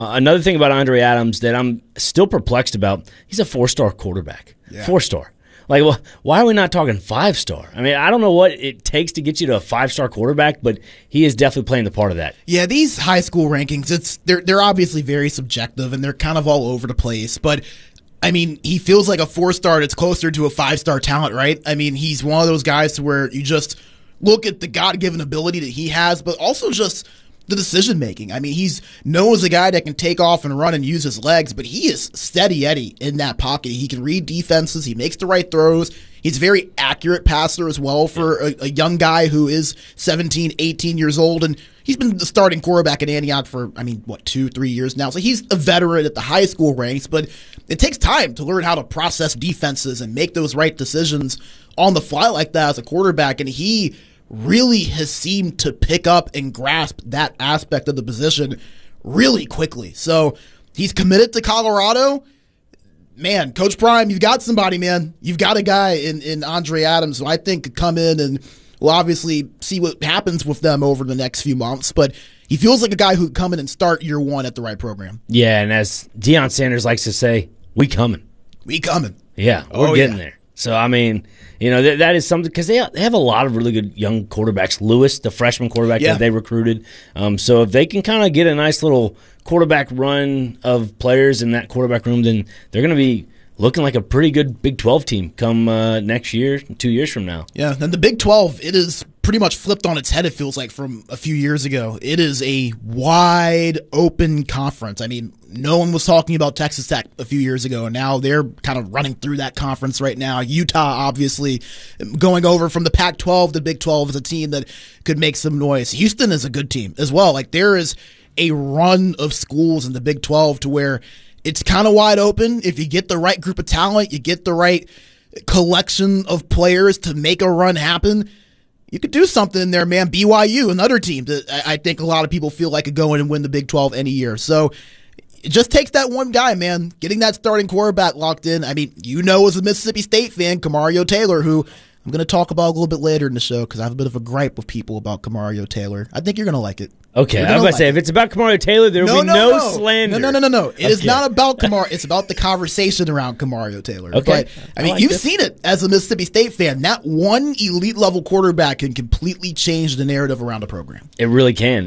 Another thing about Andre Adams that I'm still perplexed about, he's a 4-star quarterback. Yeah. 4-star. Like, well, why are we not talking 5-star? I mean, I don't know what it takes to get you to a 5-star quarterback, but he is definitely playing the part of that. Yeah, these high school rankings, they're obviously very subjective, and they're kind of all over the place. But, I mean, he feels like a 4-star that's closer to a 5-star talent, right? I mean, he's one of those guys to where you just look at the God-given ability that he has, but also just the decision-making. I mean, he's known as a guy that can take off and run and use his legs, but he is steady Eddie in that pocket. He can read defenses. He makes the right throws. He's a very accurate passer as well for a young guy who is 17, 18 years old, and he's been the starting quarterback at Antioch for, 2-3 years now. So he's a veteran at the high school ranks, but it takes time to learn how to process defenses and make those right decisions on the fly like that as a quarterback, and he really has seemed to pick up and grasp that aspect of the position really quickly. So he's committed to Colorado. Man, Coach Prime, you've got somebody, man. You've got a guy in Andre Adams who I think could come in, and we'll obviously see what happens with them over the next few months. But he feels like a guy who could come in and start year one at the right program. Yeah, and as Deion Sanders likes to say, we coming. We coming. Yeah, we're getting there. So, I mean, that is something, because they have a lot of really good young quarterbacks. Lewis, the freshman quarterback that they recruited. So if they can kind of get a nice little quarterback run of players in that quarterback room, then they're going to be looking like a pretty good Big 12 team come next year, 2 years from now. Yeah, and the Big 12, it is pretty much flipped on its head, it feels like, from a few years ago. It is a wide open conference. I mean, no one was talking about Texas Tech a few years ago, and now they're kind of running through that conference right now. Utah, obviously, going over from the Pac-12 to Big 12 is a team that could make some noise. Houston is a good team as well. Like, there is a run of schools in the Big 12 to where it's kind of wide open. If you get the right group of talent, you get the right collection of players to make a run happen, you could do something there, man. BYU, another team that I think a lot of people feel like could go in and win the Big 12 any year. So it just takes that one guy, man, getting that starting quarterback locked in. I mean, as a Mississippi State fan, Kamario Taylor, who I'm going to talk about a little bit later in the show because I have a bit of a gripe with people about Kamario Taylor. I think you're going to like it. Okay, I was about to say, if it's about Kamario Taylor, there will be no slander. No. It is not about Kamario. It's about the conversation around Kamario Taylor. Okay. But, you've seen it as a Mississippi State fan. That one elite-level quarterback can completely change the narrative around a program. It really can.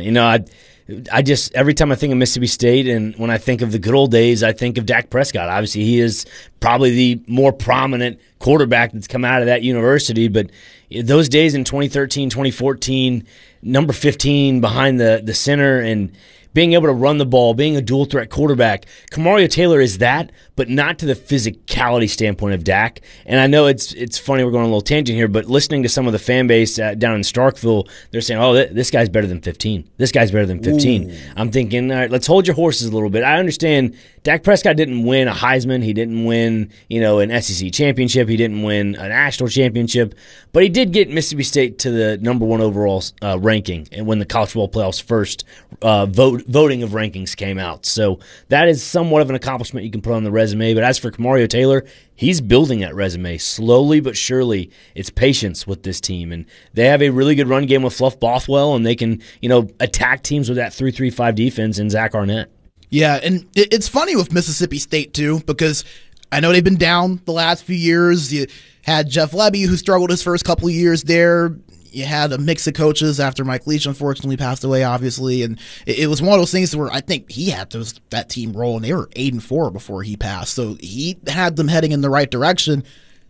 I just, every time I think of Mississippi State and when I think of the good old days, I think of Dak Prescott. Obviously, he is probably the more prominent quarterback that's come out of that university, but those days in 2013, 2014, number 15 behind the center and being able to run the ball, being a dual-threat quarterback, Kamario Taylor is that, but not to the physicality standpoint of Dak. And I know it's funny, we're going on a little tangent here, but listening to some of the fan base down in Starkville, they're saying, oh, this guy's better than 15. This guy's better than 15. Ooh. I'm thinking, all right, let's hold your horses a little bit. I understand Dak Prescott didn't win a Heisman. He didn't win, an SEC championship. He didn't win a national championship. But he did get Mississippi State to the number one overall ranking and when the College Football Playoff's first voting of rankings came out. So that is somewhat of an accomplishment you can put on the resume. But as for Kamario Taylor, he's building that resume slowly but surely. It's patience with this team. And they have a really good run game with Fluff Bothwell, and they can, attack teams with that 3-3-5 defense and Zach Arnett. Yeah, and it's funny with Mississippi State, too, because I know they've been down the last few years. You had Jeff Lebby, who struggled his first couple of years there. You had a mix of coaches after Mike Leach unfortunately passed away, obviously, and it was one of those things where I think he had that team roll, and they were 8-4 before he passed, so he had them heading in the right direction.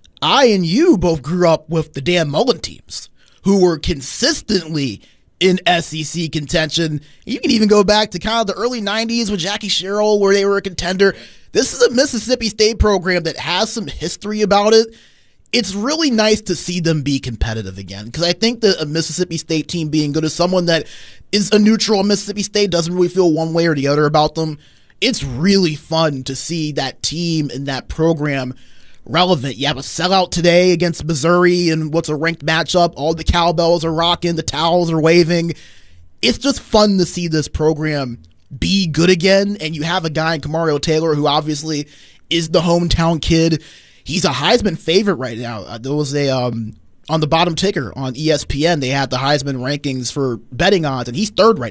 I and you both grew up with the Dan Mullen teams, who were consistently in SEC contention. You can even go back to kind of the early 90s with Jackie Sherrill, where they were a contender. This is a Mississippi State program that has some history about it. It's really nice to see them be competitive again, because I think that a Mississippi State team being good is someone that is a neutral in Mississippi State, doesn't really feel one way or the other about them. It's really fun to see that team and that program relevant. You have a sellout today against Missouri in what's a ranked matchup. All the cowbells are rocking, the towels are waving. It's just fun to see this program be good again, and you have a guy in Kamario Taylor who obviously is the hometown kid. He's a Heisman favorite right now. There was on the bottom ticker on ESPN, they had the Heisman rankings for betting odds, and he's third right now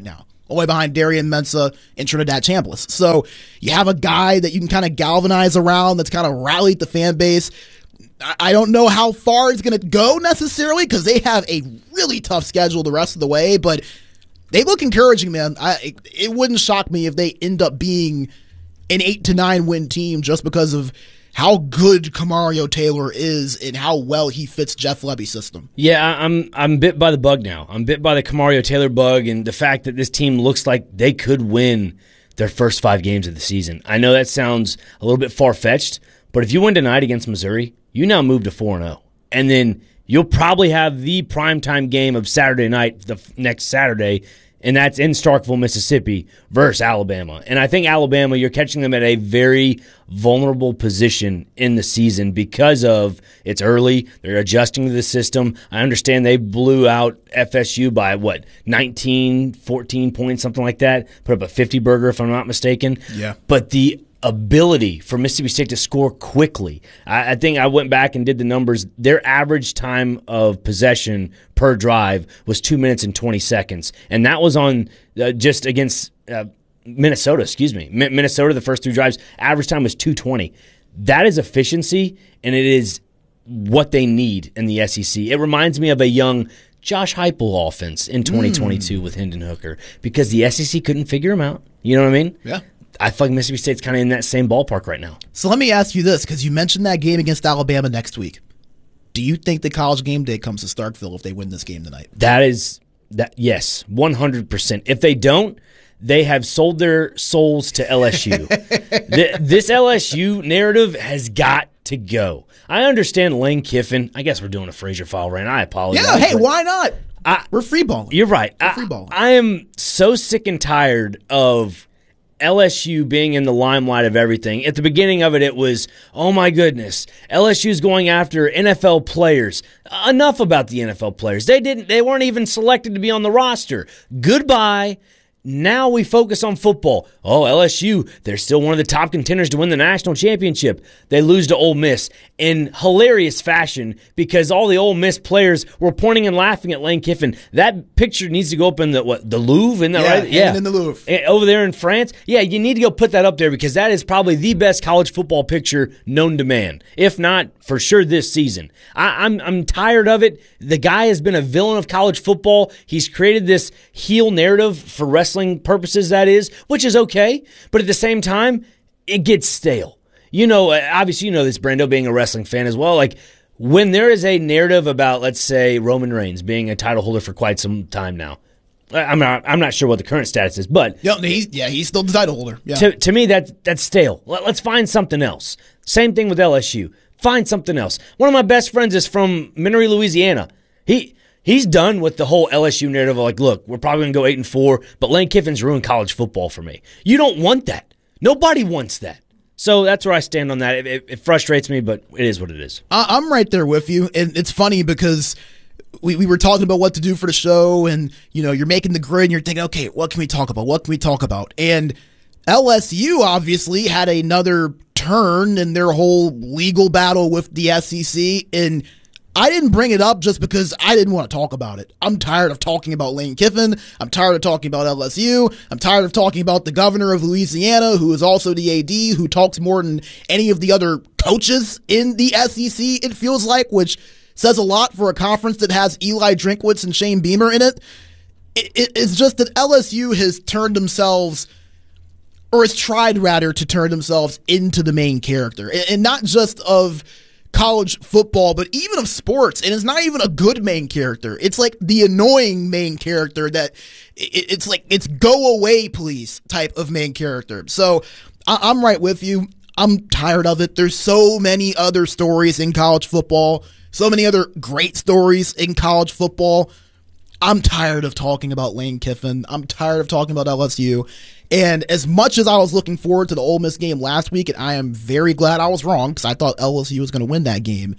away behind Darian Mensah and Trinidad Chambliss. So you have a guy that you can kind of galvanize around that's kind of rallied the fan base. I don't know how far it's going to go necessarily because they have a really tough schedule the rest of the way, but they look encouraging, man. It wouldn't shock me if they end up being an 8-9 win team just because of how good Kamario Taylor is and how well he fits Jeff Lebby's system. Yeah, I'm bit by the bug now. I'm bit by the Kamario Taylor bug and the fact that this team looks like they could win their first 5 games of the season. I know that sounds a little bit far-fetched, but if you win tonight against Missouri, you now move to 4-0. And then you'll probably have the primetime game of Saturday night, the next Saturday, and that's in Starkville, Mississippi versus Alabama. And I think Alabama, you're catching them at a very vulnerable position in the season because of it's early. They're adjusting to the system. I understand they blew out FSU by, 19, 14 points, something like that. Put up a 50-burger, if I'm not mistaken. Yeah. But the ability for Mississippi State to score quickly. I think I went back and did the numbers. Their average time of possession per drive was 2 minutes and 20 seconds. And that was on just against Minnesota, Minnesota, the first 3 drives, average time was 2:20. That is efficiency, and it is what they need in the SEC. It reminds me of a young Josh Heupel offense in 2022 with Hendon Hooker because the SEC couldn't figure him out. You know what I mean? Yeah. I feel like Mississippi State's kind of in that same ballpark right now. So let me ask you this, because you mentioned that game against Alabama next week. Do you think the College Game Day comes to Starkville if they win this game tonight? Yes, 100%. If they don't, they have sold their souls to LSU. This LSU narrative has got to go. I understand Lane Kiffin. I guess we're doing a Frazier file rant. I apologize. Yeah, hey, why not? We're freeballing. You're right. We're freeballing. I am so sick and tired of LSU being in the limelight of everything. At the beginning of it, it was, oh my goodness, LSU's going after NFL players. Enough about the NFL players. They weren't even selected to be on the roster. Goodbye. Now we focus on football. Oh, LSU, they're still one of the top contenders to win the national championship. They lose to Ole Miss in hilarious fashion because all the Ole Miss players were pointing and laughing at Lane Kiffin. That picture needs to go up in the Louvre, isn't that right? Yeah, in the Louvre. Over there in France. Yeah, you need to go put that up there because that is probably the best college football picture known to man. If not, for sure this season. I'm tired of it. The guy has been a villain of college football. He's created this heel narrative for wrestling purposes, that is, which is okay. But at the same time, it gets stale. You know, obviously you know this, Brando, being a wrestling fan as well. Like, when there is a narrative about, let's say, Roman Reigns being a title holder for quite some time now, I'm not sure what the current status is, but he's still the title holder. Yeah. To me, that's stale. Let's find something else. Same thing with LSU. Find something else. One of my best friends is from Monterey, Louisiana. He's done with the whole LSU narrative of like, look, we're probably going to go 8-4, but Lane Kiffin's ruined college football for me. You don't want that. Nobody wants that. So that's where I stand on that. It frustrates me, but it is what it is. I'm right there with you, and it's funny because we were talking about what to do for the show, and you're making the grid, and you're thinking, okay, what can we talk about? What can we talk about? And LSU obviously had another turn in their whole legal battle with the SEC, and I didn't bring it up just because I didn't want to talk about it. I'm tired of talking about Lane Kiffin. I'm tired of talking about LSU. I'm tired of talking about the governor of Louisiana, who is also the AD, who talks more than any of the other coaches in the SEC, it feels like, which says a lot for a conference that has Eli Drinkwitz and Shane Beamer in it. It's just that LSU has turned themselves, or has tried rather to turn themselves into the main character. And not just of college football, but even of sports. And it's not even a good main character. It's like the annoying main character that it's like, it's go away please type of main character. So I'm right with you. I'm tired of it. There's so many other stories in college football, so many other great stories in college football. I'm tired of talking about Lane Kiffin. I'm tired of talking about LSU. And as much as I was looking forward to the Ole Miss game last week, and I am very glad I was wrong because I thought LSU was going to win that game,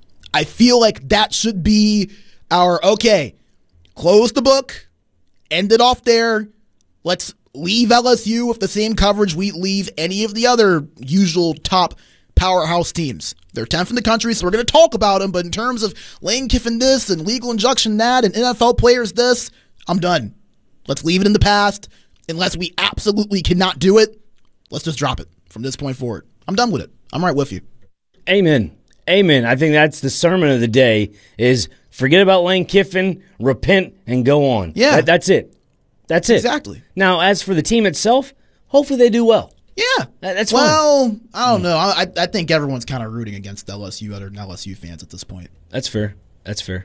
I feel like that should be our, okay, close the book, end it off there. Let's leave LSU with the same coverage we leave any of the other usual top powerhouse teams. They're 10th in the country, so we're going to talk about them, but in terms of Lane Kiffin this and legal injunction that and NFL players this, I'm done. Let's leave it in the past. Unless we absolutely cannot do it, let's just drop it from this point forward. I'm done with it. I'm right with you. Amen. Amen. I think that's the sermon of the day is forget about Lane Kiffin, repent, and go on. Yeah. That's it. That's it. Exactly. Now, as for the team itself, hopefully they do well. Yeah. That's well, fine. I don't know. I think everyone's kind of rooting against LSU other than LSU fans at this point. That's fair. That's fair.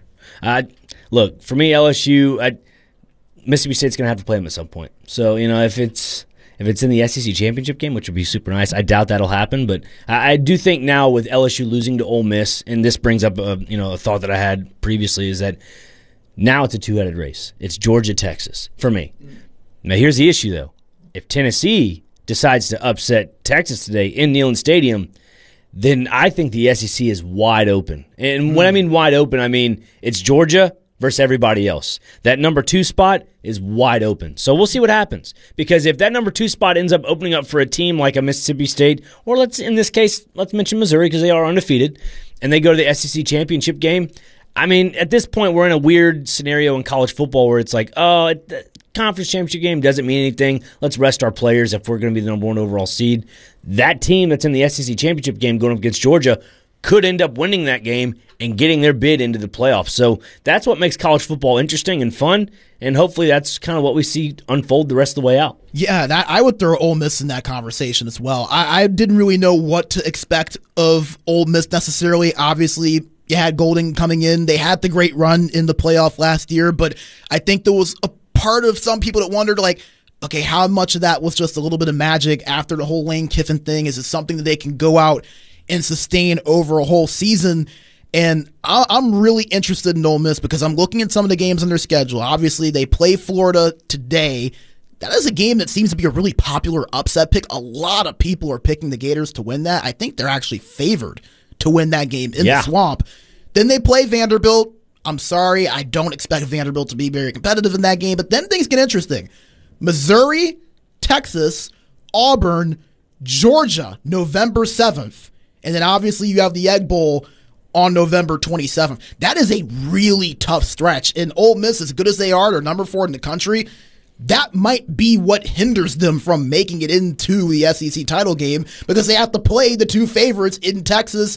Look, for me, LSU, Mississippi State's going to have to play them at some point. So, if it's in the SEC championship game, which would be super nice, I doubt that'll happen. But I do think now with LSU losing to Ole Miss, and this brings up a thought that I had previously, is that now it's a two-headed race. It's Georgia-Texas for me. Now, here's the issue, though. If Tennessee decides to upset Texas today in Neyland Stadium, then I think the SEC is wide open. And when I mean wide open, I mean it's Georgia versus everybody else. That number 2 spot is wide open. So we'll see what happens. Because if that number 2 spot ends up opening up for a team like a Mississippi State, or let's mention Missouri because they are undefeated, and they go to the SEC championship game, I mean, at this point, we're in a weird scenario in college football where it's like, the conference championship game doesn't mean anything. Let's rest our players if we're going to be the number 1 overall seed. That team that's in the SEC championship game going up against Georgia could end up winning that game and getting their bid into the playoffs. So that's what makes college football interesting and fun, and hopefully that's kind of what we see unfold the rest of the way out. Yeah, I would throw Ole Miss in that conversation as well. I didn't really know what to expect of Ole Miss necessarily. Obviously, you had Golden coming in. They had the great run in the playoff last year, but I think there was a part of some people that wondered, like, okay, how much of that was just a little bit of magic after the whole Lane Kiffin thing? Is it something that they can go out and sustain over a whole season? And I'm really interested in Ole Miss because I'm looking at some of the games on their schedule. Obviously, they play Florida today. That is a game that seems to be a really popular upset pick. A lot of people are picking the Gators to win that. I think they're actually favored to win that game in the Swamp. Then they play Vanderbilt. I'm sorry, I don't expect Vanderbilt to be very competitive in that game, but then things get interesting. Missouri, Texas, Auburn, Georgia, November 7th. And then obviously you have the Egg Bowl on November 27th. That is a really tough stretch. And Ole Miss, as good as they are, they're number 4 in the country. That might be what hinders them from making it into the SEC title game because they have to play the 2 favorites in Texas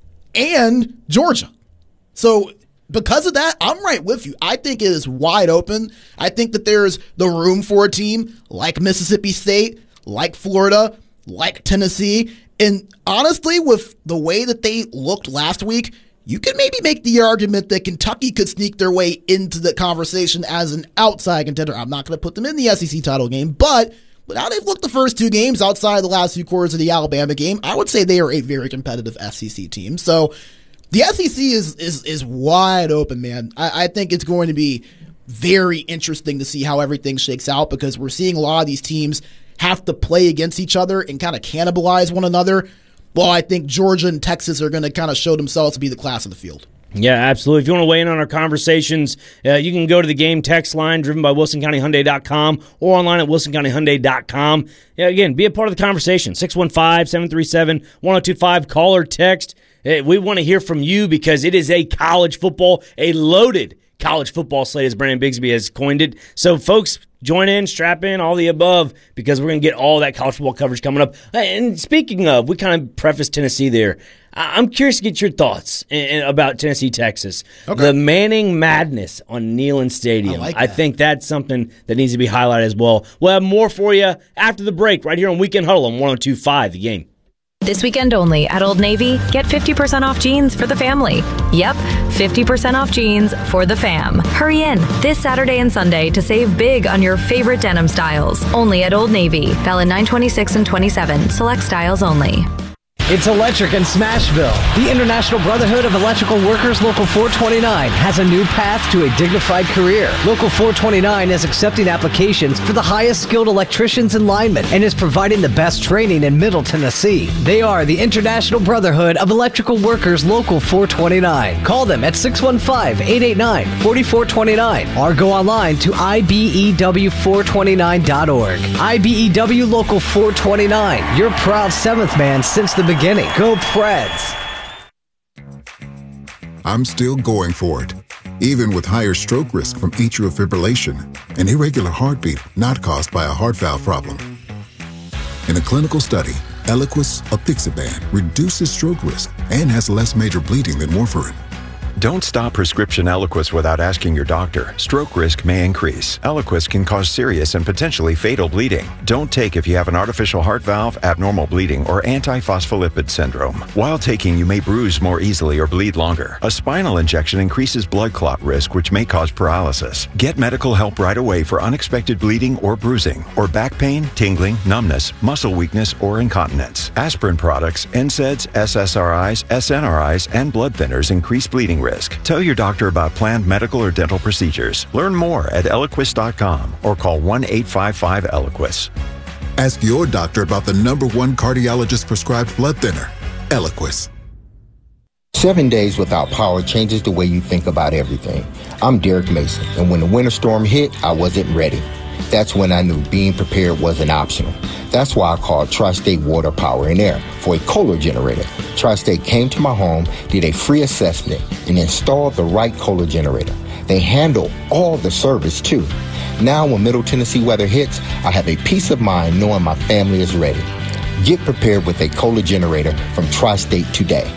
and Georgia. So because of that, I'm right with you. I think it is wide open. I think that there's the room for a team like Mississippi State, like Florida, like Tennessee. And honestly, with the way that they looked last week, you can maybe make the argument that Kentucky could sneak their way into the conversation as an outside contender. I'm not going to put them in the SEC title game, but how they've looked the first 2 games outside of the last few quarters of the Alabama game, I would say they are a very competitive SEC team. So the SEC is wide open, man. I think it's going to be very interesting to see how everything shakes out because we're seeing a lot of these teams have to play against each other and kind of cannibalize one another. Well, I think Georgia and Texas are going to kind of show themselves to be the class of the field. Yeah, absolutely. If you want to weigh in on our conversations, you can go to the game text line driven by WilsonCountyHyundai.com or online at WilsonCountyHyundai.com. Yeah, again, be a part of the conversation. 615-737-1025. Call or text. We want to hear from you because it is a loaded college football slate, as Brandon Bigsby has coined it. So, folks, join in, strap in, all the above, because we're going to get all that college football coverage coming up. And speaking of, we kind of prefaced Tennessee there. I'm curious to get your thoughts about Tennessee, Texas. Okay. The Manning madness on Neyland Stadium. I think that's something that needs to be highlighted as well. We'll have more for you after the break right here on Weekend Huddle on 102.5 The Game. This weekend only at Old Navy, get 50% off jeans for the family. Yep, 50% off jeans for the fam. Hurry in this Saturday and Sunday to save big on your favorite denim styles. Only at Old Navy. Valid 9/26 and 27. Select styles only. It's electric in Smashville. The International Brotherhood of Electrical Workers Local 429 has a new path to a dignified career. Local 429 is accepting applications for the highest skilled electricians and linemen and is providing the best training in Middle Tennessee. They are the International Brotherhood of Electrical Workers Local 429. Call them at 615-889-4429 or go online to IBEW429.org. IBEW Local 429, your proud 7th man since the beginning. Go Preds! I'm still going for it. even with higher stroke risk from atrial fibrillation, an irregular heartbeat not caused by a heart valve problem. In a clinical study, Eliquis apixaban reduces stroke risk and has less major bleeding than warfarin. Don't stop prescription Eliquis without asking your doctor. Stroke risk may increase. Eliquis can cause serious and potentially fatal bleeding. Don't take if you have an artificial heart valve, abnormal bleeding, or antiphospholipid syndrome. While taking, you may bruise more easily or bleed longer. A spinal injection increases blood clot risk, which may cause paralysis. Get medical help right away for unexpected bleeding or bruising, or back pain, tingling, numbness, muscle weakness, or incontinence. Aspirin products, NSAIDs, SSRIs, SNRIs, and blood thinners increase bleeding risk. Tell your doctor about planned medical or dental procedures. Learn more at Eliquis.com or call 1-855-ELIQUIS. Ask your doctor about the #1 cardiologist prescribed blood thinner, Eliquis. 7 days without power changes the way you think about everything. I'm Derek Mason, and when the winter storm hit, I wasn't ready. That's when I knew being prepared wasn't optional. That's why I called Tri-State Water, Power, and Air for a Kohler generator. Tri-State came to my home, did a free assessment, and installed the right Kohler generator. They handle all the service, too. Now, when Middle Tennessee weather hits, I have a peace of mind knowing my family is ready. Get prepared with a Kohler generator from Tri-State today.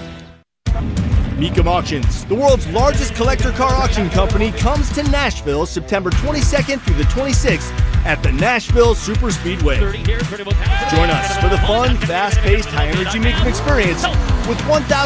Mecum Auctions, the world's largest collector car auction company, comes to Nashville September 22nd through the 26th at the Nashville Super Speedway. Join us for the fun, fast-paced, high-energy Mecum experience with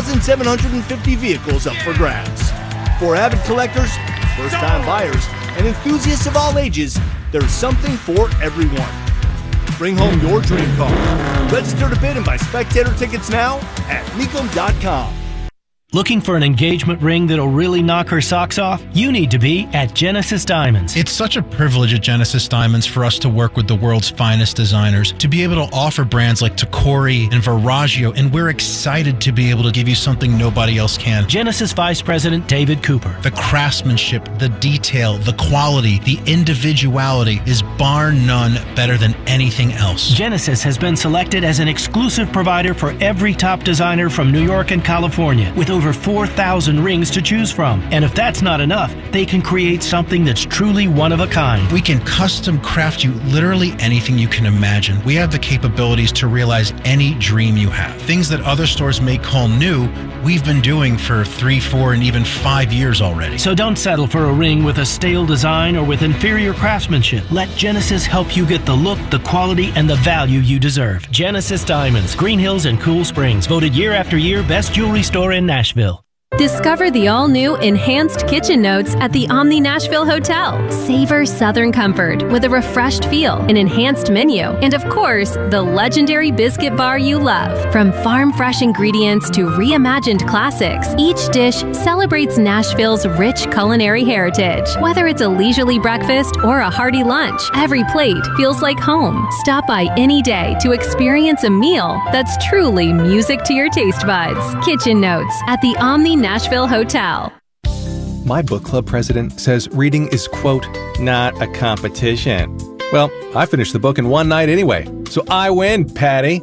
1,750 vehicles up for grabs. For avid collectors, first-time buyers, and enthusiasts of all ages, there's something for everyone. Bring home your dream car. Register to bid and buy spectator tickets now at Mecum.com. Looking for an engagement ring that'll really knock her socks off? You need to be at Genesis Diamonds. It's such a privilege at Genesis Diamonds for us to work with the world's finest designers, to be able to offer brands like Tacori and Verragio, and we're excited to be able to give you something nobody else can. Genesis Vice President David Cooper. The craftsmanship, the detail, the quality, the individuality is bar none better than anything else. Genesis has been selected as an exclusive provider for every top designer from New York and California, with over 4,000 rings to choose from. And if that's not enough, they can create something that's truly one of a kind. We can custom craft you literally anything you can imagine. We have the capabilities to realize any dream you have. Things that other stores may call new, we've been doing for 3, 4, and even 5 years already. So don't settle for a ring with a stale design or with inferior craftsmanship. Let Genesis help you get the look, the quality, and the value you deserve. Genesis Diamonds, Green Hills and Cool Springs, voted year after year best jewelry store in Nashville. Discover the all-new Enhanced Kitchen Notes at the Omni Nashville Hotel. Savor Southern comfort with a refreshed feel, an enhanced menu, and of course, the legendary biscuit bar you love. From farm-fresh ingredients to reimagined classics, each dish celebrates Nashville's rich culinary heritage. Whether it's a leisurely breakfast or a hearty lunch, every plate feels like home. Stop by any day to experience a meal that's truly music to your taste buds. Kitchen Notes at the Omni Nashville Hotel. My book club president says reading is, quote, not a competition. Well, I finished the book in one night anyway, so I win, Patty.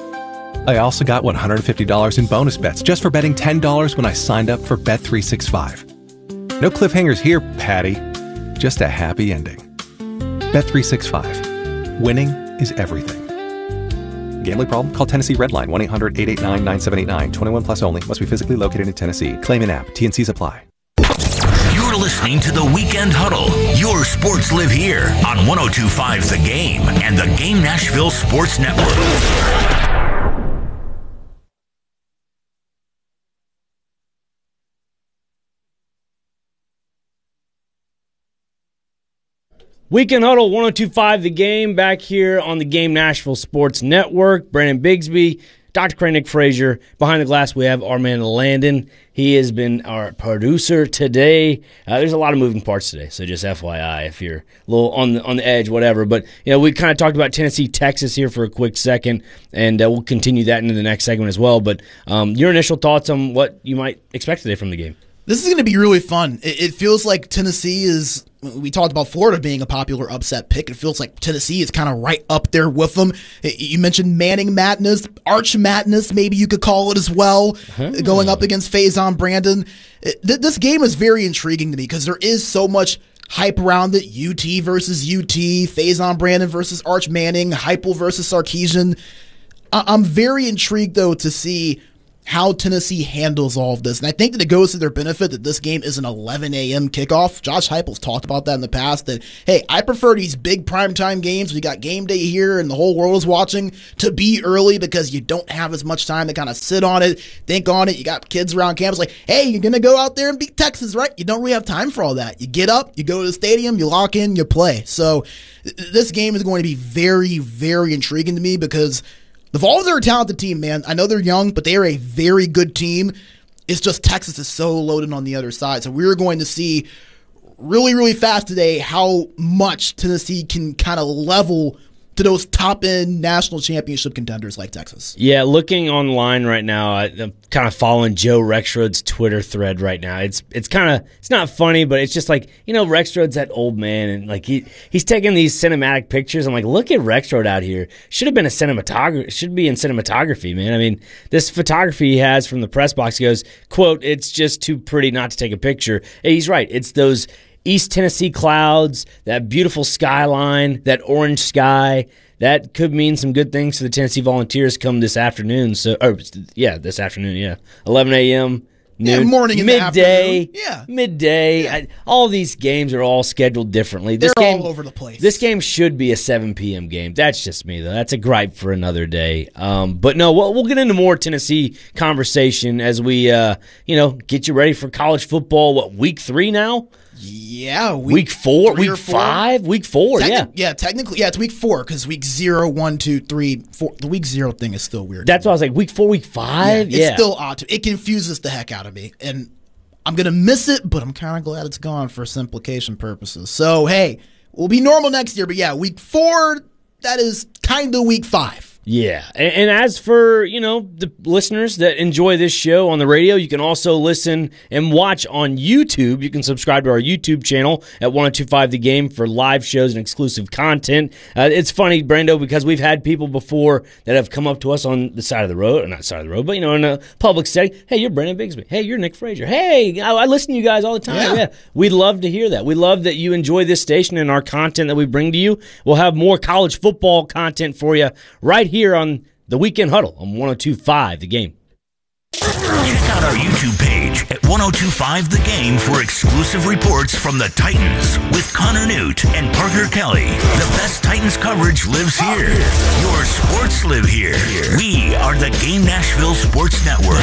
I also got $150 in bonus bets just for betting $10 when I signed up for Bet365. No cliffhangers here, Patty. Just a happy ending. Bet365. Winning is everything. Gambling problem? Call Tennessee Redline 1-800-889-9789. 21 plus only. Must be physically located in Tennessee. Claim in app. T&Cs apply. You're listening to the Weekend Huddle. Your sports live here on 102.5 The Game and the Game Nashville Sports Network. Weekend Huddle, 102.5 The Game, back here on the Game Nashville Sports Network. Brandon Bigsby, Dr. Craig Frazier. Behind the glass, we have our man Landon. He has been our producer today. There's a lot of moving parts today, so just FYI if you're a little on the edge, whatever. But we kind of talked about Tennessee, Texas here for a quick second, and we'll continue that into the next segment as well. But your initial thoughts on what you might expect today from the game? This is going to be really fun. It feels like Tennessee is we talked about Florida being a popular upset pick. It feels like Tennessee is kind of right up there with them. You mentioned Manning Madness, Arch Madness, maybe you could call it as well, going up against Faison Brandon. This game is very intriguing to me because there is so much hype around it. UT versus UT, Faison Brandon versus Arch Manning, Heupel versus Sarkisian. I'm very intrigued, though, to see how Tennessee handles all of this. And I think that it goes to their benefit that this game is an 11 a.m. kickoff. Josh Heupel's talked about that in the past, that, hey, I prefer these big primetime games. We got game day here and the whole world is watching to be early because you don't have as much time to kind of sit on it, think on it. You got kids around campus like, hey, you're going to go out there and beat Texas, right? You don't really have time for all that. You get up, you go to the stadium, you lock in, you play. So this game is going to be very, very intriguing to me because the Vols are a talented team, man. I know they're young, but they are a very good team. It's just Texas is so loaded on the other side. So we're going to see really, really fast today how much Tennessee can kind of level to those top-end national championship contenders like Texas. Yeah, looking online right now, I'm kind of following Joe Rexrode's Twitter thread right now. It's not funny, but it's just like, Rexrode's that old man, and like he's taking these cinematic pictures. I'm like, look at Rexrode out here. Should have been should be in cinematography, man. I mean, this photography he has from the press box goes, quote, "It's just too pretty not to take a picture." Hey, he's right. It's those East Tennessee clouds, that beautiful skyline, that orange sky. That could mean some good things to the Tennessee Volunteers come this afternoon. This afternoon, 11 a.m., noon, morning and midday. Midday. Yeah. All these games are all scheduled differently. They're all over the place. This game should be a 7 p.m. game. That's just me, though. That's a gripe for another day. But no, we'll get into more Tennessee conversation as we, get you ready for college football. Week 3 now? Yeah. Week 4? Week 5? Week 4, yeah. Yeah, technically, it's week 4 because week 0, 1, 2, 3, 4. The week 0 thing is still weird. That's why I was like, week 4, week 5? Yeah. It's still odd. It confuses the heck out of me. And I'm going to miss it, but I'm kind of glad it's gone for simplification purposes. So, hey, we'll be normal next year. But yeah, week 4, that is kind of week 5. Yeah, and as for, the listeners that enjoy this show on the radio, you can also listen and watch on YouTube. You can subscribe to our YouTube channel at 1025 The Game for live shows and exclusive content. It's funny, Brando, because we've had people before that have come up to us on the side of the road, or not side of the road, but, in a public setting. Hey, you're Brandon Bigsby. Hey, you're Nick Frazier. Hey, I listen to you guys all the time. Yeah. We'd love to hear that. We love that you enjoy this station and our content that we bring to you. We'll have more college football content for you right here on the Weekend Huddle on 1025 The Game. Check out our YouTube page at 1025 The Game for exclusive reports from the Titans with Connor Newt and Parker Kelly. The best Titans coverage lives here. Your sports live here. We are the Game Nashville Sports Network.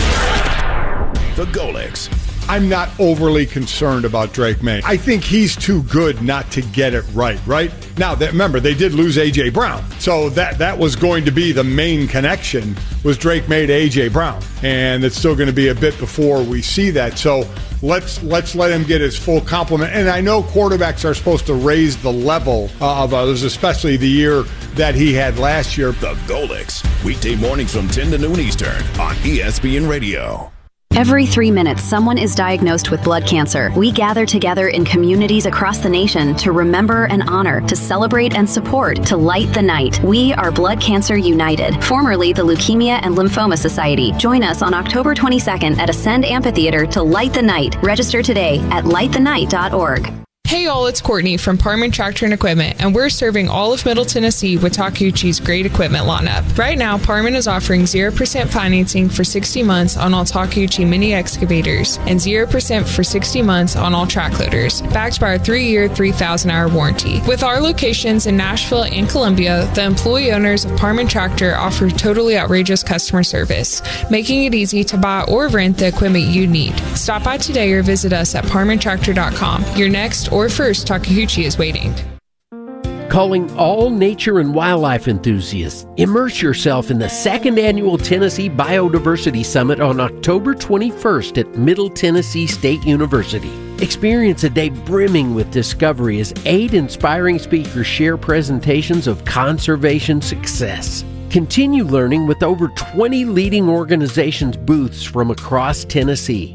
The Golics. I'm not overly concerned about Drake May. I think he's too good not to get it right? Now, remember, they did lose A.J. Brown. So that was going to be the main connection, was Drake May to A.J. Brown. And it's still going to be a bit before we see that. So let's let him get his full complement. And I know quarterbacks are supposed to raise the level of others, especially the year that he had last year. The Golics, weekday mornings from 10 to noon Eastern on ESPN Radio. Every 3 minutes, someone is diagnosed with blood cancer. We gather together in communities across the nation to remember and honor, to celebrate and support, to light the night. We are Blood Cancer United, formerly the Leukemia and Lymphoma Society. Join us on October 22nd at Ascend Amphitheater to light the night. Register today at lightthenight.org. Hey all, it's Courtney from Parman Tractor and Equipment, and we're serving all of Middle Tennessee with Takeuchi's great equipment lineup. Right now, Parman is offering 0% financing for 60 months on all Takeuchi mini excavators and 0% for 60 months on all track loaders, backed by our 3-year, 3,000-hour warranty. With our locations in Nashville and Columbia, the employee owners of Parman Tractor offer totally outrageous customer service, making it easy to buy or rent the equipment you need. Stop by today or visit us at parmantractor.com. Your next or first Takeuchi is waiting. Calling all nature and wildlife enthusiasts. Immerse yourself in the 2nd Annual Tennessee Biodiversity Summit on October 21st at Middle Tennessee State University. Experience a day brimming with discovery as 8 inspiring speakers share presentations of conservation success. Continue learning with over 20 leading organizations' booths from across Tennessee.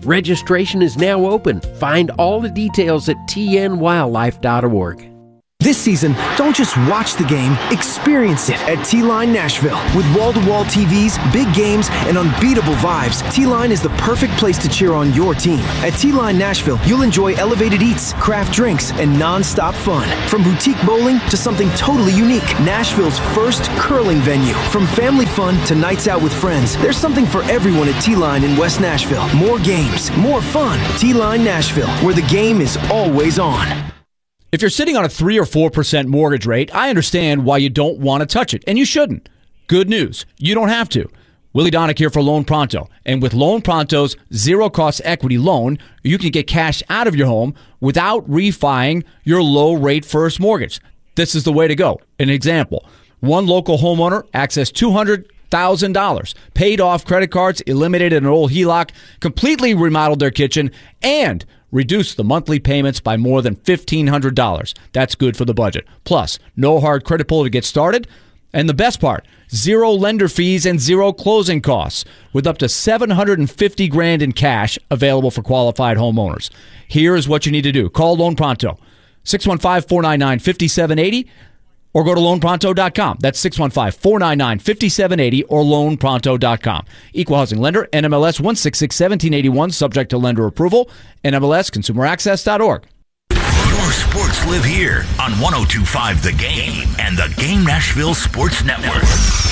Registration is now open. Find all the details at tnwildlife.org. This season, don't just watch the game, experience it at T-Line Nashville. With wall-to-wall TVs, big games, and unbeatable vibes, T-Line is the perfect place to cheer on your team. At T-Line Nashville, you'll enjoy elevated eats, craft drinks, and non-stop fun. From boutique bowling to something totally unique, Nashville's first curling venue. From family fun to nights out with friends, there's something for everyone at T-Line in West Nashville. More games, more fun. T-Line Nashville, where the game is always on. If you're sitting on a 3 or 4% mortgage rate, I understand why you don't want to touch it, and you shouldn't. Good news, you don't have to. Willie Donick here for Loan Pronto. And with Loan Pronto's zero-cost equity loan, you can get cash out of your home without refining your low-rate first mortgage. This is the way to go. An example, one local homeowner accessed $200,000, paid off credit cards, eliminated an old HELOC, completely remodeled their kitchen, and reduce the monthly payments by more than $1,500. That's good for the budget. Plus, no hard credit pull to get started. And the best part, zero lender fees and zero closing costs, with up to $750,000 in cash available for qualified homeowners. Here is what you need to do. Call Loan Pronto, 615-499-5780, or go to loanpronto.com. That's 615-499-5780 or loanpronto.com. Equal housing lender, NMLS 1661781, subject to lender approval. NMLS consumeraccess.org. Your sports live here on 102.5 The Game and the Game Nashville Sports Network.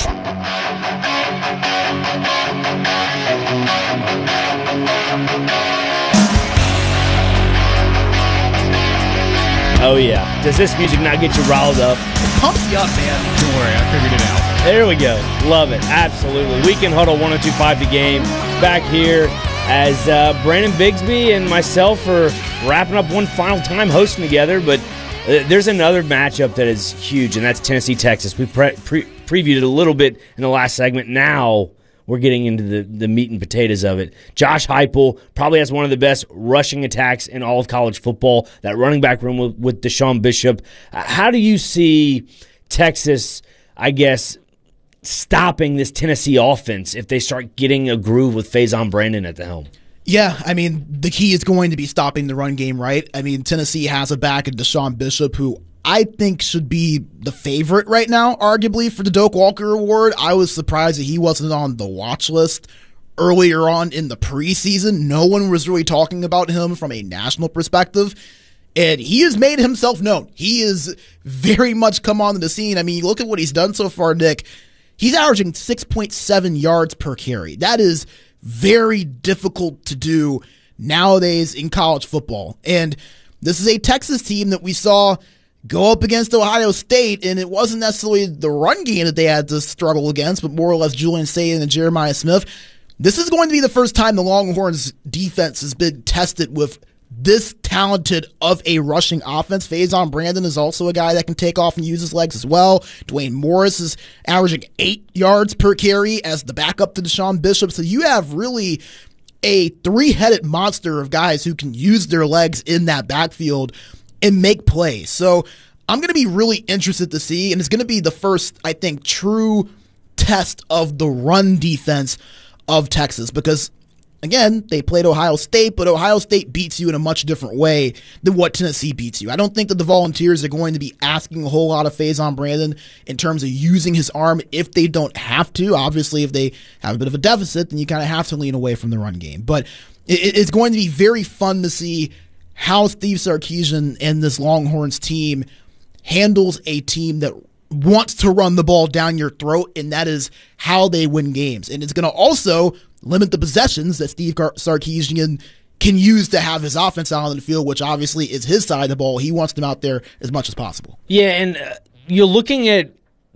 Oh, yeah. Does this music not get you riled up? It pumps you up, man. Don't worry, I figured it out. There we go. Love it. Absolutely. Weekend Huddle 102.5 The Game. Back here as Brandon Bigsby and myself are wrapping up one final time hosting together. But there's another matchup that is huge, and that's Tennessee-Texas. We previewed it a little bit in the last segment. Now we're getting into the meat and potatoes of it. Josh Heupel probably has one of the best rushing attacks in all of college football. That running back room with Deshaun Bishop. How do you see Texas, I guess, stopping this Tennessee offense if they start getting a groove with Faison Brandon at the helm? Yeah, I mean, the key is going to be stopping the run game, right? I mean, Tennessee has a back in Deshaun Bishop, who I think should be the favorite right now, arguably, for the Doak Walker Award. I was surprised that he wasn't on the watch list earlier on in the preseason. No one was really talking about him from a national perspective, and he has made himself known. He is very much come onto the scene. I mean, you look at what he's done so far, Nick. He's averaging 6.7 yards per carry. That is very difficult to do nowadays in college football. And this is a Texas team that we saw go up against Ohio State, and it wasn't necessarily the run game that they had to struggle against, but more or less Julian Sayin and Jeremiah Smith. This is going to be the first time the Longhorns defense has been tested with this talented of a rushing offense. Faison Brandon is also a guy that can take off and use his legs as well. Dwayne Morris is averaging 8 yards per carry as the backup to Deshaun Bishop. So you have really a three-headed monster of guys who can use their legs in that backfield and make plays. So I'm going to be really interested to see, and it's going to be the first, I think, true test of the run defense of Texas because, again, they played Ohio State, but Ohio State beats you in a much different way than what Tennessee beats you. I don't think that the Volunteers are going to be asking a whole lot of Faison Brandon in terms of using his arm if they don't have to. Obviously, if they have a bit of a deficit, then you kind of have to lean away from the run game. But it's going to be very fun to see how Steve Sarkisian and this Longhorns team handles a team that wants to run the ball down your throat, and that is how they win games. And it's going to also limit the possessions that Steve Sarkisian can use to have his offense out on the field, which obviously is his side of the ball. He wants them out there as much as possible. Yeah, and you're looking at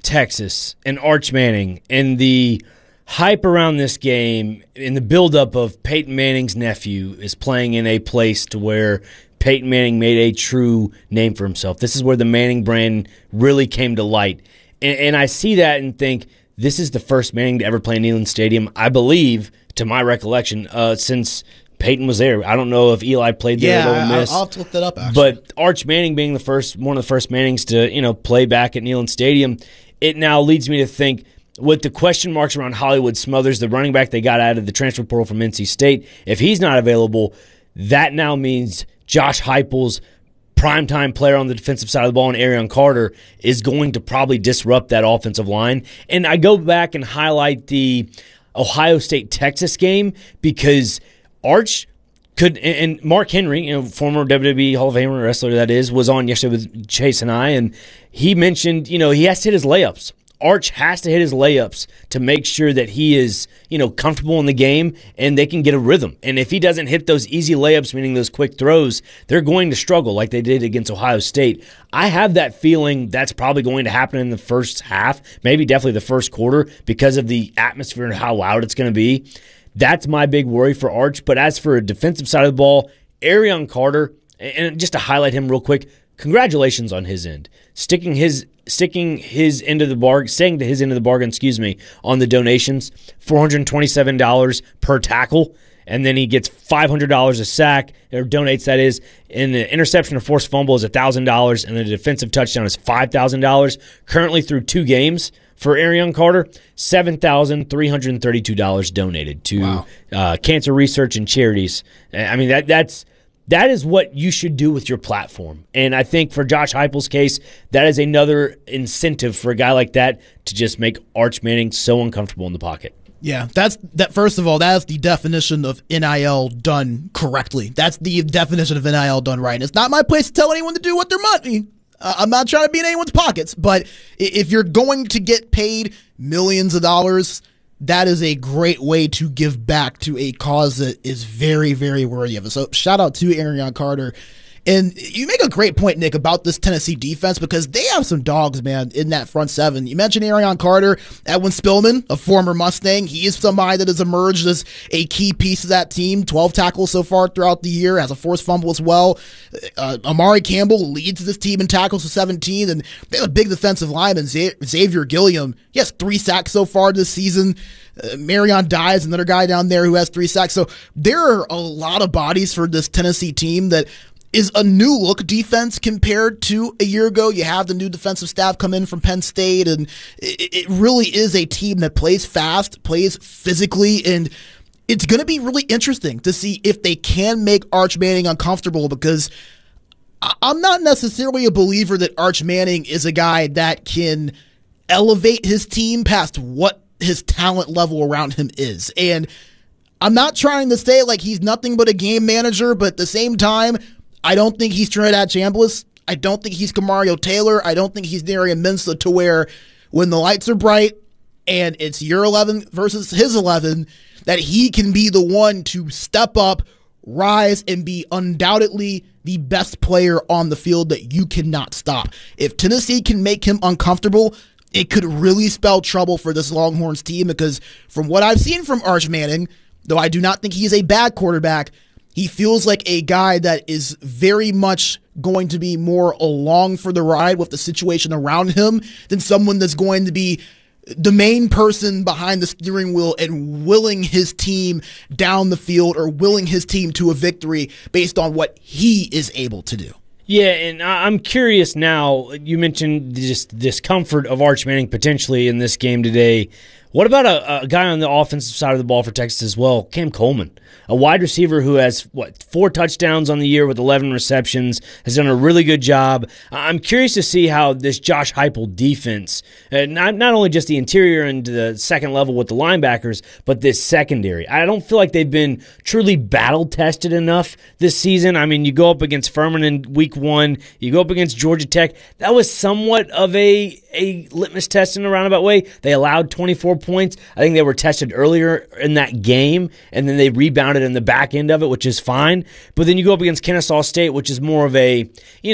Texas and Arch Manning and the hype around this game and the buildup of Peyton Manning's nephew is playing in a place to where Peyton Manning made a true name for himself. This is where the Manning brand really came to light. And I see that and think, this is the first Manning to ever play in Neyland Stadium, I believe, to my recollection, since Peyton was there. I don't know if Eli played there at Ole Miss. I'll have to look that up, actually. But Arch Manning being one of the first Mannings to play back at Neyland Stadium, it now leads me to think, with the question marks around Hollywood Smothers, the running back they got out of the transfer portal from NC State, if he's not available, that now means Josh Heupel's primetime player on the defensive side of the ball, and Arion Carter, is going to probably disrupt that offensive line. And I go back and highlight the Ohio State-Texas game because Arch could, and Mark Henry, former WWE Hall of Famer wrestler that is, was on yesterday with Chase and I, and he mentioned, he has to hit his layups. Arch has to hit his layups to make sure that he is, comfortable in the game and they can get a rhythm. And if he doesn't hit those easy layups, meaning those quick throws, they're going to struggle like they did against Ohio State. I have that feeling that's probably going to happen in the first half, maybe definitely the first quarter, because of the atmosphere and how loud it's going to be. That's my big worry for Arch. But as for a defensive side of the ball, Arion Carter, and just to highlight him real quick, congratulations on his end. Staying to his end of the bargain, on the donations, $427 per tackle, and then he gets $500 a sack, or donates, that is, and the interception or forced fumble is $1,000, and the defensive touchdown is $5,000. Currently through 2 games for Arion Carter, $7,332 donated to cancer research and charities. I mean, that is what you should do with your platform. And I think for Josh Heupel's case, that is another incentive for a guy like that to just make Arch Manning so uncomfortable in the pocket. Yeah, first of all, that's the definition of NIL done correctly. That's the definition of NIL done right. And it's not my place to tell anyone to do with their money. I'm not trying to be in anyone's pockets, but if you're going to get paid millions of dollars, that is a great way to give back to a cause that is very, very worthy of it. So shout out to Arion Carter. And you make a great point, Nick, about this Tennessee defense, because they have some dogs, man, in that front seven. You mentioned Arion Carter, Edwin Spillman, a former Mustang. He is somebody that has emerged as a key piece of that team. 12 tackles so far throughout the year, has a forced fumble as well. Amari Campbell leads this team in tackles with 17, and they have a big defensive lineman, Xavier Gilliam. He has 3 sacks so far this season. Marion Dias, another guy down there who has 3 sacks. So there are a lot of bodies for this Tennessee team that is a new look defense compared to a year ago. You have the new defensive staff come in from Penn State, and it really is a team that plays fast, plays physically, and it's going to be really interesting to see if they can make Arch Manning uncomfortable, because I'm not necessarily a believer that Arch Manning is a guy that can elevate his team past what his talent level around him is. And I'm not trying to say like he's nothing but a game manager, but at the same time, I don't think he's Trinidad Chambliss. I don't think he's Kamario Taylor. I don't think he's Darian Minsa, to where when the lights are bright and it's your 11 versus his 11, that he can be the one to step up, rise, and be undoubtedly the best player on the field that you cannot stop. If Tennessee can make him uncomfortable, it could really spell trouble for this Longhorns team, because from what I've seen from Arch Manning, though I do not think he's a bad quarterback, he feels like a guy that is very much going to be more along for the ride with the situation around him than someone that's going to be the main person behind the steering wheel and willing his team down the field or willing his team to a victory based on what he is able to do. Yeah, and I'm curious now, you mentioned just the discomfort of Arch Manning potentially in this game today. What about a guy on the offensive side of the ball for Texas as well, Cam Coleman, a wide receiver who has, 4 touchdowns on the year with 11 receptions, has done a really good job. I'm curious to see how this Josh Heupel defense, not only just the interior and the second level with the linebackers, but this secondary. I don't feel like they've been truly battle-tested enough this season. I mean, you go up against Furman in week 1, you go up against Georgia Tech. That was somewhat of a litmus test in a roundabout way. They allowed 24 points. I think they were tested earlier in that game, and then they rebounded in the back end of it, which is fine. But then you go up against Kennesaw State, which is more of a,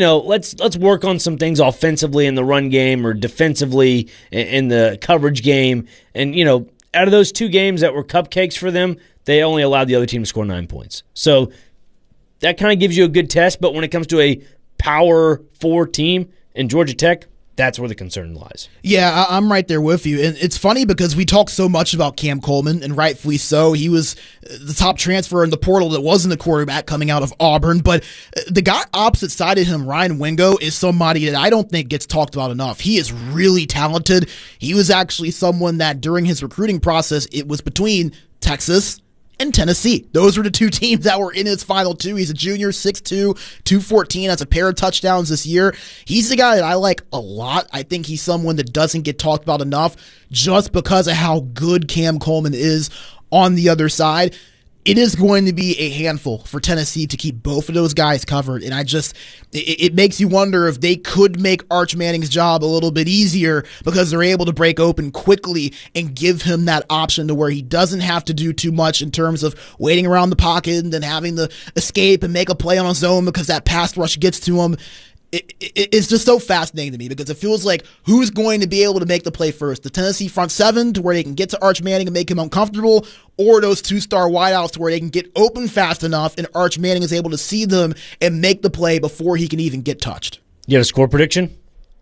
let's work on some things offensively in the run game or defensively in the coverage game. And, out of those 2 games that were cupcakes for them, they only allowed the other team to score 9 points. So that kind of gives you a good test. But when it comes to a Power 4 team in Georgia Tech, That's where the concern lies. Yeah, I'm right there with you. And it's funny because we talk so much about Cam Coleman, and rightfully so. He was the top transfer in the portal that wasn't a quarterback coming out of Auburn. But the guy opposite side of him, Ryan Wingo, is somebody that I don't think gets talked about enough. He is really talented. He was actually someone that during his recruiting process, it was between Texas and Tennessee. Those were the two teams that were in his final two. He's a junior, 6'2", 214, has a pair of touchdowns this year. He's the guy that I like a lot. I think he's someone that doesn't get talked about enough just because of how good Cam Coleman is on the other side. It is going to be a handful for Tennessee to keep both of those guys covered. And it makes you wonder if they could make Arch Manning's job a little bit easier because they're able to break open quickly and give him that option to where he doesn't have to do too much in terms of waiting around the pocket and then having to escape and make a play on his own because that pass rush gets to him. It's just so fascinating to me because it feels like who's going to be able to make the play first? The Tennessee front seven to where they can get to Arch Manning and make him uncomfortable, or those two-star wideouts to where they can get open fast enough and Arch Manning is able to see them and make the play before he can even get touched. You have a score prediction?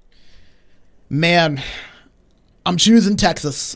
Man, I'm choosing Texas.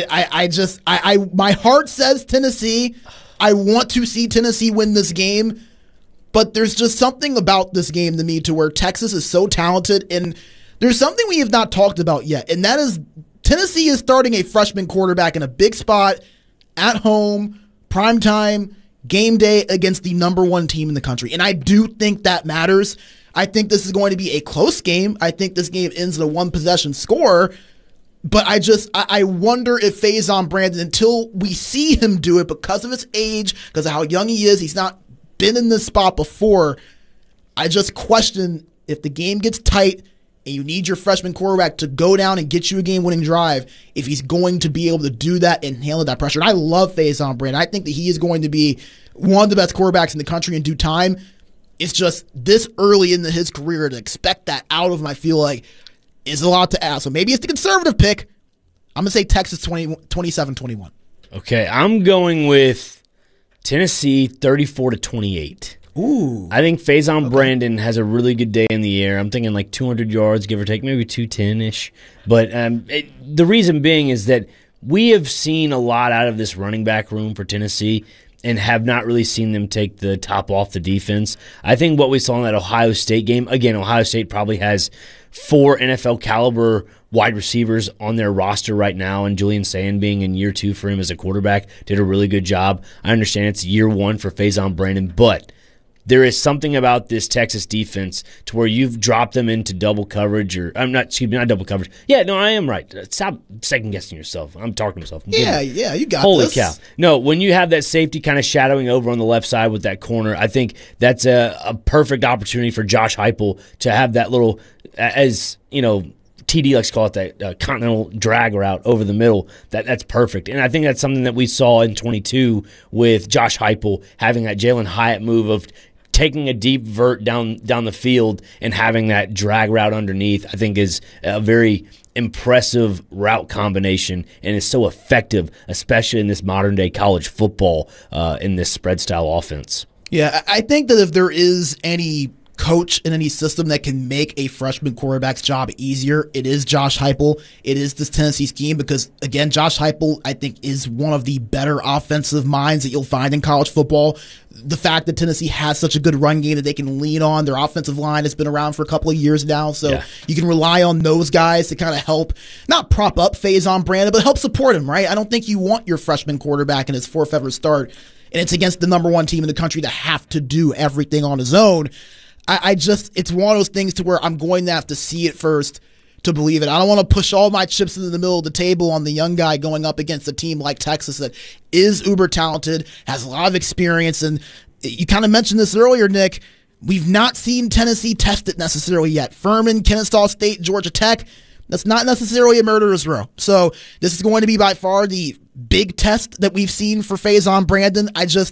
My heart says Tennessee. I want to see Tennessee win this game. But there's just something about this game to me to where Texas is so talented, and there's something we have not talked about yet, and that is Tennessee is starting a freshman quarterback in a big spot, at home, primetime, game day against the number one team in the country. And I do think that matters. I think this is going to be a close game. I think this game ends in a one-possession score. But I wonder if Faison Brandon, until we see him do it because of his age, because of how young he is, he's not been in this spot before. I just question if the game gets tight and you need your freshman quarterback to go down and get you a game-winning drive, if he's going to be able to do that and handle that pressure. And I love Faison Brandon. I think that he is going to be one of the best quarterbacks in the country in due time. It's just this early in his career to expect that out of him, I feel like, is a lot to ask. So maybe it's the conservative pick. I'm going to say Texas 27-21. Okay, I'm going with Tennessee 34-28. Ooh. I think Faison Brandon has a really good day in the air. I'm thinking like 200 yards, give or take, maybe 210-ish. But the reason being is that we have seen a lot out of this running back room for Tennessee and have not really seen them take the top off the defense. I think what we saw in that Ohio State game, again, Ohio State probably has 4 NFL caliber wide receivers on their roster right now, and Julian Sand being in year 2 for him as a quarterback did a really good job. I understand it's year 1 for Faison Brandon, but there is something about this Texas defense to where you've dropped them into double coverage, or not double coverage. Yeah, no, I am right. Stop second guessing yourself. I'm talking to myself. Yeah, you got Holy this. cow. No, when you have that safety kind of shadowing over on the left side with that corner, I think that's a perfect opportunity for Josh Heupel to have that little, as you know, TD likes to call it that continental drag route over the middle. That's perfect. And I think that's something that we saw in 22 with Josh Heupel having that Jalen Hyatt move of taking a deep vert down the field and having that drag route underneath, I think is a very impressive route combination and is so effective, especially in this modern-day college football in this spread-style offense. Yeah, I think that if there is any coach in any system that can make a freshman quarterback's job easier, it is Josh Heupel. It is this Tennessee scheme because, again, Josh Heupel, I think, is one of the better offensive minds that you'll find in college football. The fact that Tennessee has such a good run game that they can lean on, their offensive line has been around for a couple of years now, so you can rely on those guys to kind of help, not prop up Faison Brandon, but help support him, right? I don't think you want your freshman quarterback in his 4th ever start, and it's against the number 1 team in the country to have to do everything on his own. It's one of those things to where I'm going to have to see it first to believe it. I don't want to push all my chips into the middle of the table on the young guy going up against a team like Texas that is uber talented, has a lot of experience, and you kind of mentioned this earlier, Nick. We've not seen Tennessee test it necessarily yet. Furman, Kennesaw State, Georgia Tech, that's not necessarily a murderer's row. So this is going to be by far the big test that we've seen for Faison Brandon.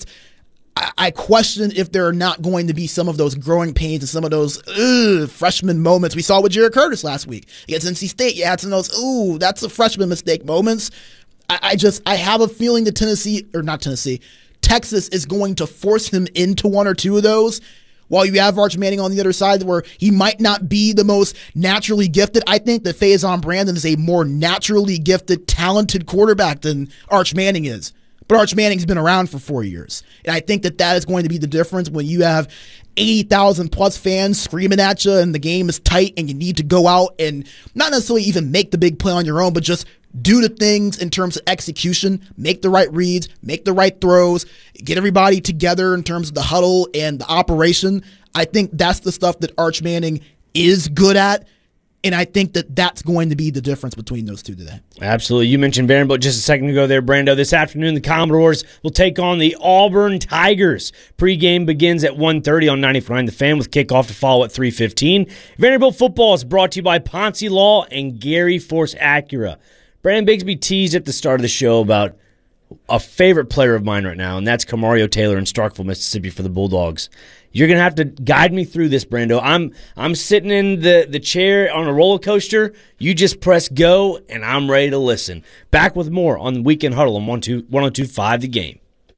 I question if there are not going to be some of those growing pains and some of those freshman moments we saw with Jared Curtis last week against NC State. You had some of those, that's a freshman mistake moments. I have a feeling that Texas is going to force him into one or two of those while you have Arch Manning on the other side where he might not be the most naturally gifted, I think that Faison Brandon is a more naturally gifted, talented quarterback than Arch Manning is. But Arch Manning's been around for 4 years. And I think that is going to be the difference when you have 80,000 plus fans screaming at you and the game is tight and you need to go out and not necessarily even make the big play on your own, but just do the things in terms of execution, make the right reads, make the right throws, get everybody together in terms of the huddle and the operation. I think that's the stuff that Arch Manning is good at. And I think that that's going to be the difference between those two today. Absolutely. You mentioned Vanderbilt just a second ago there, Brando. This afternoon, the Commodores will take on the Auburn Tigers. Pre-game begins at 1:30 on 94.9 The Fan with kickoff to follow at 3:15. Vanderbilt football is brought to you by Ponce Law and Gary Force Acura. Brandon Bigsby teased at the start of the show about a favorite player of mine right now, and that's Kamario Taylor in Starkville, Mississippi for the Bulldogs. You're going to have to guide me through this, Brando. I'm sitting in the chair on a roller coaster. You just press go, and I'm ready to listen. Back with more on the Weekend Huddle on 102.5 The Game.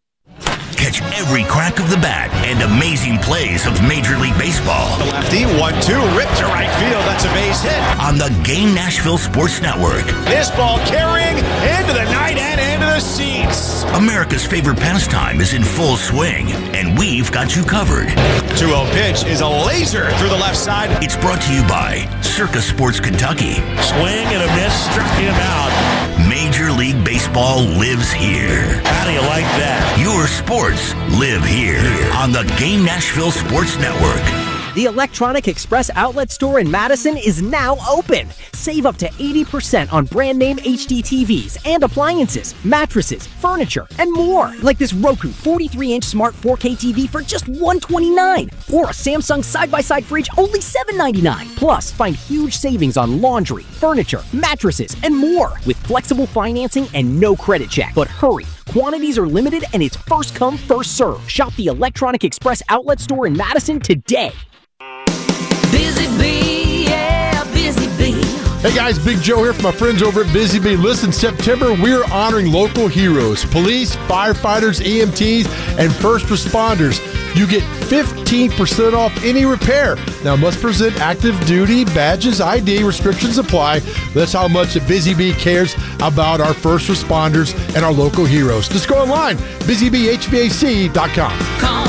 Catch every crack of the bat and amazing plays of Major League Baseball. The lefty, 1-2, ripped to right field. That's a base hit. On the Game Nashville Sports Network. This ball carrying into the night and into the seats. America's favorite pastime is in full swing, and we've got you covered. 2-0 pitch is a laser through the left side. It's brought to you by Circa Sports Kentucky. Swing and a miss, struck him out. Major League Baseball lives here. How do you like that? Your sports live here on the Game Nashville Sports Network. The Electronic Express outlet store in Madison is now open. Save up to 80% on brand name HD TVs and appliances, mattresses, furniture, and more. Like this Roku 43-inch smart 4K TV for just $129. Or a Samsung side-by-side fridge only $799. Plus, find huge savings on laundry, furniture, mattresses, and more. With flexible financing and no credit check. But hurry, quantities are limited and it's first come, first serve. Shop the Electronic Express outlet store in Madison today. Busy Bee, yeah, Busy Bee. Hey guys, Big Joe here from my friends over at Busy Bee. Listen, September, we're honoring local heroes, police, firefighters, EMTs, and first responders. You get 15% off any repair. Now, must present active duty badges, ID, restrictions apply. That's how much the Busy Bee cares about our first responders and our local heroes. Just go online, busybeehvac.com. Call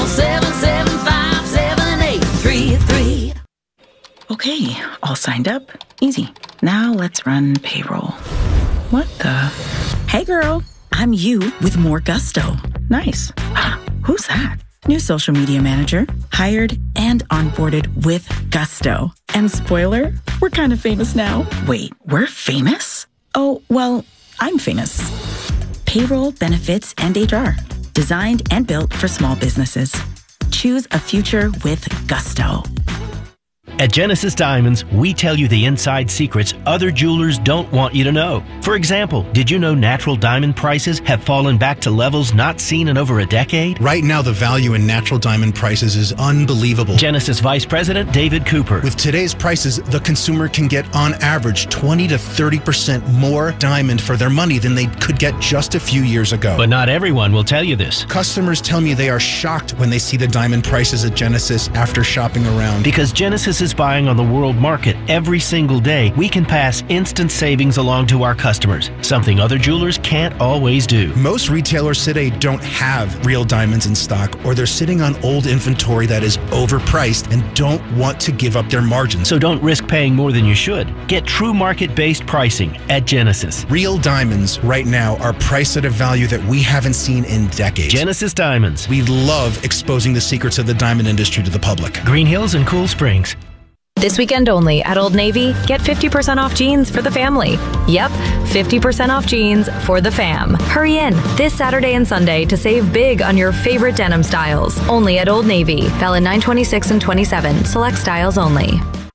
775-7833. Okay, all signed up. Easy. Now let's run payroll. What the? Hey girl, I'm you with more gusto. Nice. Who's that? New social media manager, hired and onboarded with gusto. And spoiler, we're kind of famous now. Wait, we're famous? Oh, well, I'm famous. Payroll, benefits, and HR. Designed and built for small businesses. Choose a future with gusto. At Genesis Diamonds, we tell you the inside secrets other jewelers don't want you to know. For example, did you know natural diamond prices have fallen back to levels not seen in over a decade? Right now, the value in natural diamond prices is unbelievable. Genesis Vice President David Cooper. With today's prices, the consumer can get on average 20 to 30% more diamond for their money than they could get just a few years ago. But not everyone will tell you this. Customers tell me they are shocked when they see the diamond prices at Genesis after shopping around. Because Genesis is buying on the world market every single day, we can pass instant savings along to our customers, something other jewelers can't always do. Most retailers today don't have real diamonds in stock, or they're sitting on old inventory that is overpriced and don't want to give up their margins. So don't risk paying more than you should. Get true market-based pricing at Genesis. Real diamonds right now are priced at a value that we haven't seen in decades. Genesis Diamonds. We love exposing the secrets of the diamond industry to the public. Green Hills and Cool Springs. This weekend only at Old Navy, get 50% off jeans for the family. Yep, 50% off jeans for the fam. Hurry in this Saturday and Sunday to save big on your favorite denim styles. Only at Old Navy. Valid 9/26 and 27. Select styles only.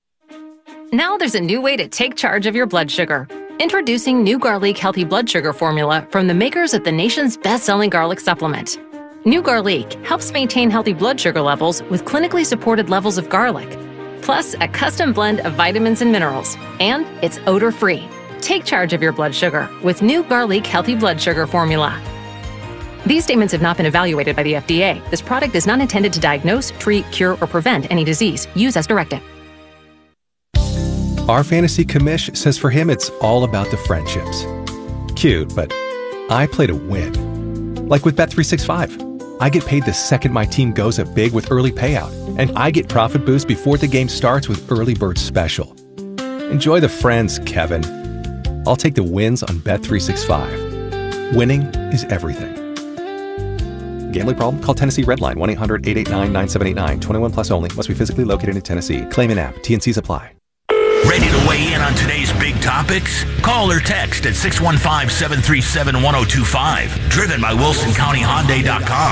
Now there's a new way to take charge of your blood sugar. Introducing new Garlic Healthy Blood Sugar Formula from the makers of the nation's best-selling garlic supplement. New Garlic helps maintain healthy blood sugar levels with clinically supported levels of garlic, plus a custom blend of vitamins and minerals, and it's odor-free. Take charge of your blood sugar with new Garlic Healthy Blood Sugar Formula. These statements have not been evaluated by the FDA. This product is not intended to diagnose, treat, cure, or prevent any disease. Use as directed. Our fantasy commish says for him it's all about the friendships. Cute, but I play to win. Like with Bet365. I get paid the second my team goes up big with early payout, and I get profit boost before the game starts with Early Bird Special. Enjoy the friends, Kevin. I'll take the wins on Bet365. Winning is everything. Gambling problem? Call Tennessee Redline 1-800-889-9789. 21 plus only. Must be physically located in Tennessee. Claim in app. TNCs apply. Ready to weigh in on today's big topics? Call or text at 615-737-1025. Driven by WilsonCountyHyundai.com.